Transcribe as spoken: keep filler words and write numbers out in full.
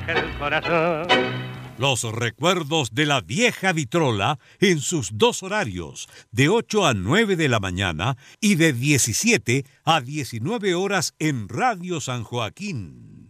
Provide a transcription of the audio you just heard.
el corazón. Los recuerdos de la vieja vitrola en sus dos horarios, de ocho a nueve de la mañana y de diecisiete a diecinueve horas en Radio San Joaquín.